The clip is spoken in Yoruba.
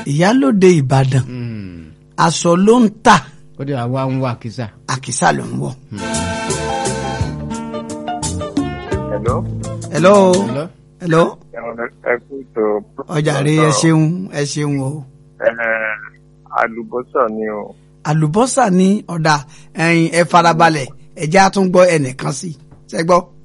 Ìyálóde Ìbàdàn aṣọ ló ń tà. Ó dé àwa ń wọ àkísà. Àkísà ló ń wọ̀. Hello. Hello. Hello. Hello. Ẹ kú tó. Ọjà rẹ ẹ ṣeun o. Àlùbọ́sà ni o. Àlùbọ́sà ní ọ̀dà ẹ̀yin ẹ farabalẹ̀ ẹ jẹ́ àtúngbọ́ ẹnìkan sí ṣẹ́gbọ́.